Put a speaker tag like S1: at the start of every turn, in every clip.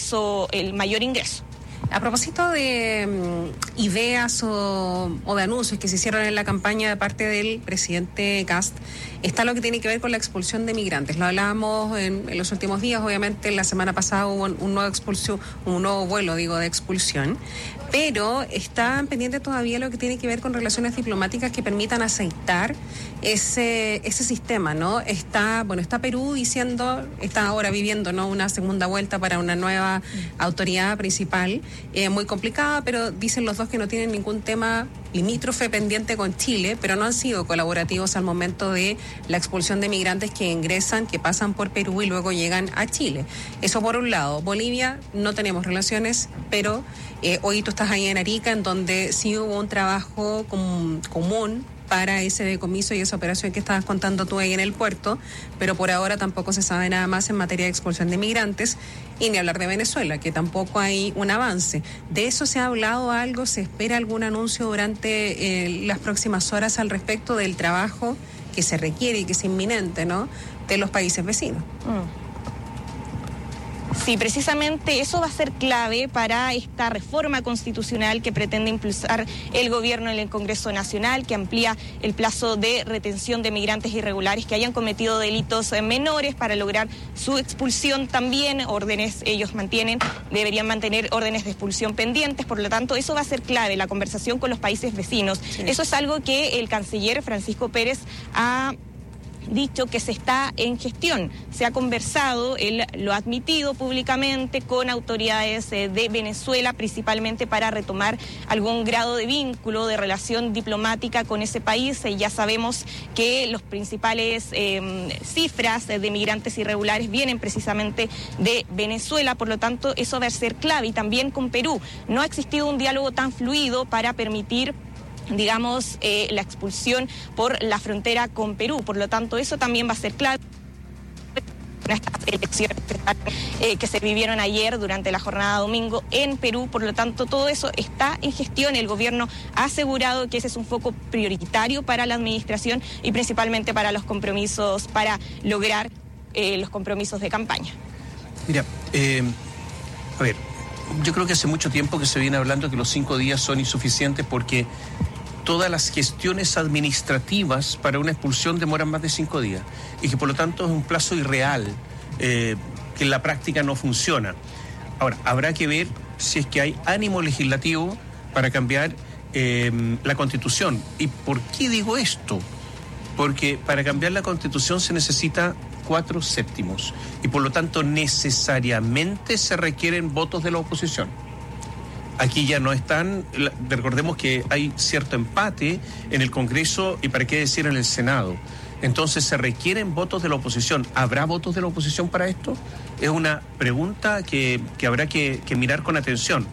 S1: el mayor ingreso.
S2: A propósito de ideas o de anuncios que se hicieron en la campaña de parte del presidente Kast, está lo que tiene que ver con la expulsión de migrantes. Lo hablábamos en los últimos días, obviamente la semana pasada hubo un nuevo vuelo de expulsión, pero está pendiente todavía lo que tiene que ver con relaciones diplomáticas que permitan aceitar ese sistema, ¿no? Está Perú está ahora viviendo, ¿no?, una segunda vuelta para una nueva autoridad principal, muy complicada, pero dicen los dos que no tienen ningún tema limítrofe pendiente con Chile, pero no han sido colaborativos al momento de la expulsión de migrantes que ingresan, que pasan por Perú y luego llegan a Chile. Eso por un lado. Bolivia no tenemos relaciones, pero hoy tú estás ahí en Arica, en donde sí hubo un trabajo común para ese decomiso y esa operación que estabas contando tú ahí en el puerto, pero por ahora tampoco se sabe nada más en materia de expulsión de migrantes, y ni hablar de Venezuela, que tampoco hay un avance. ¿De eso se ha hablado algo? ¿Se espera algún anuncio durante las próximas horas al respecto del trabajo que se requiere y que es inminente, ¿no?, de los países vecinos?
S1: Sí, precisamente eso va a ser clave para esta reforma constitucional que pretende impulsar el gobierno en el Congreso Nacional, que amplía el plazo de retención de migrantes irregulares que hayan cometido delitos menores para lograr su expulsión también. Ellos deberían mantener órdenes de expulsión pendientes, por lo tanto eso va a ser clave, la conversación con los países vecinos. Sí. Eso es algo que el canciller Francisco Pérez ha dicho que se está en gestión. Se ha conversado, él lo ha admitido públicamente, con autoridades de Venezuela, principalmente para retomar algún grado de vínculo, de relación diplomática con ese país. Ya sabemos que los principales cifras de migrantes irregulares vienen precisamente de Venezuela, por lo tanto eso va a ser clave. Y también con Perú. No ha existido un diálogo tan fluido para permitir la expulsión por la frontera con Perú. Por lo tanto, eso también va a ser clave en estas elecciones que se vivieron ayer durante la jornada domingo en Perú. Por lo tanto, todo eso está en gestión. El gobierno ha asegurado que ese es un foco prioritario para la administración y principalmente para los compromisos, para lograr los compromisos de campaña.
S3: Mira, yo creo que hace mucho tiempo que se viene hablando que los 5 días son insuficientes porque todas las gestiones administrativas para una expulsión demoran más de 5 días y que por lo tanto es un plazo irreal, que en la práctica no funciona. Ahora, habrá que ver si es que hay ánimo legislativo para cambiar la Constitución. ¿Y por qué digo esto? Porque para cambiar la Constitución se necesita 4/7 y por lo tanto necesariamente se requieren votos de la oposición. Aquí ya no están, recordemos que hay cierto empate en el Congreso y para qué decir en el Senado. Entonces se requieren votos de la oposición. ¿Habrá votos de la oposición para esto? Es una pregunta que habrá que mirar con atención.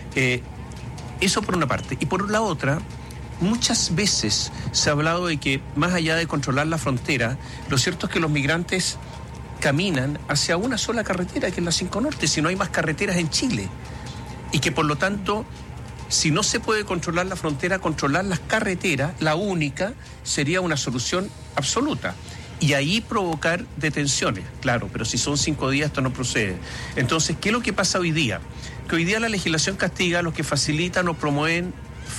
S3: Eso por una parte. Y por la otra, muchas veces se ha hablado de que más allá de controlar la frontera, lo cierto es que los migrantes caminan hacia una sola carretera, que es la 5 Norte, si no hay más carreteras en Chile. Y que por lo tanto, si no se puede controlar la frontera, controlar las carreteras, la única, sería una solución absoluta. Y ahí provocar detenciones, claro, pero si son 5 días esto no procede. Entonces, ¿qué es lo que pasa hoy día? Que hoy día la legislación castiga a los que facilitan o promover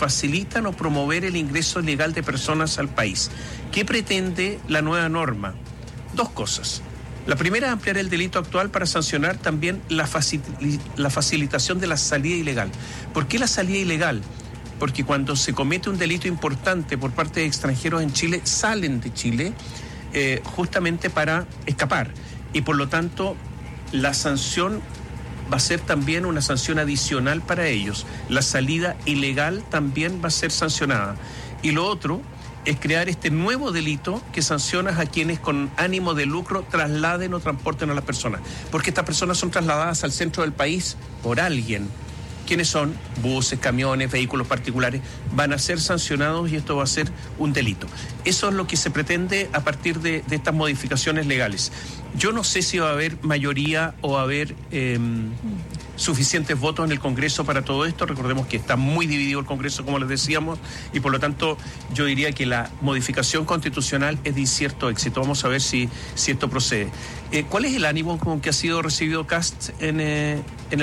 S3: el ingreso legal de personas al país. ¿Qué pretende la nueva norma? 2 cosas. La primera es ampliar el delito actual para sancionar también la facilitación de la salida ilegal. ¿Por qué la salida ilegal? Porque cuando se comete un delito importante por parte de extranjeros en Chile, salen de Chile justamente para escapar. Y por lo tanto, la sanción va a ser también una sanción adicional para ellos. La salida ilegal también va a ser sancionada. Y lo otro es crear este nuevo delito que sanciona a quienes con ánimo de lucro trasladen o transporten a las personas. Porque estas personas son trasladadas al centro del país por alguien. ¿Quiénes son? Buses, camiones, vehículos particulares. Van a ser sancionados y esto va a ser un delito. Eso es lo que se pretende a partir de estas modificaciones legales. Yo no sé si va a haber mayoría o va a haber suficientes votos en el Congreso para todo esto. Recordemos que está muy dividido el Congreso, como les decíamos, y por lo tanto yo diría que la modificación constitucional es de incierto éxito. Vamos a ver si esto procede. ¿Cuál es el ánimo con que ha sido recibido Kast en el